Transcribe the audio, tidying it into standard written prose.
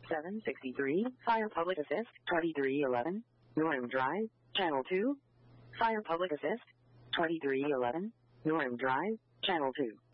763, Fire Public Assist, 2311, Norham Drive, Channel 2. Fire Public Assist, 2311, Norham Drive, Channel 2.